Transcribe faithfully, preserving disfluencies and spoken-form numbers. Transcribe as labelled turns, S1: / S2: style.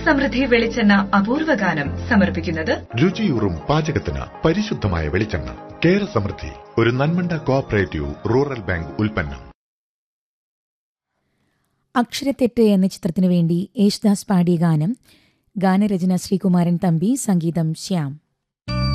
S1: സമൃദ്ധി വെളിച്ചെണ്ണ അപൂർവ ഗാനം സമർപ്പിക്കുന്നത്
S2: രുചിയൂറും പാചകത്തിന് പരിശുദ്ധമായ വെളിച്ചെണ്ണ. കേര സമൃദ്ധി, ഒരു നന്മണ്ട കോഓപ്പറേറ്റീവ് റൂറൽ ബാങ്ക് ഉൽപ്പന്നം.
S3: അക്ഷരത്തെറ്റ് എന്ന ചിത്രത്തിനു വേണ്ടി യേശുദാസ് പാടിയ ഗാനം. ഗാനരചന ശ്രീകുമാരൻ തമ്പി, സംഗീതം ശ്യാം.